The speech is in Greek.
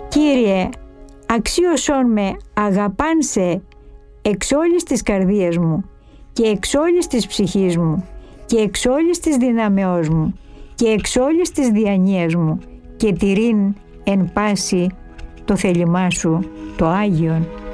Κύριε, αξίωσόν με αγαπάν σε εξ όλης της καρδίας μου και εξ όλης της ψυχής μου και εξ όλης της δυναμεώς μου και εξ όλης της διανοίας μου και τηρήν εν πάση το θέλημά σου το Άγιον.